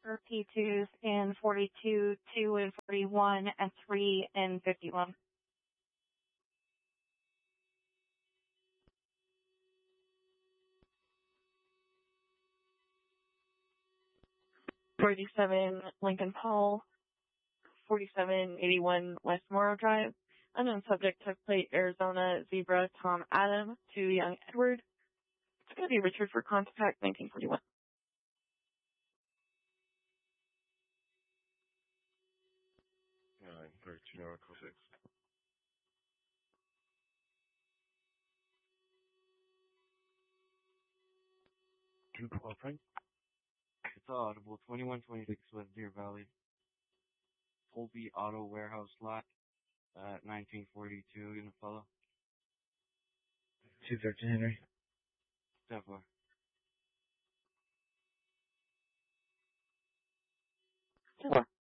for P2s in 42, 2 in 41, and 3 in 51. '47 Lincoln Paul, 4781 West Morrow Drive. Unknown subject took plate Arizona Zebra Tom Adam to Young Edward. It's going to be Richard for contact 1941. 913 Oracle 6. Two call Frank. It's audible 2126 West Deer Valley. Colby Auto Warehouse lot at 1942 gonna follow. 213 Henry. Step 4. 4.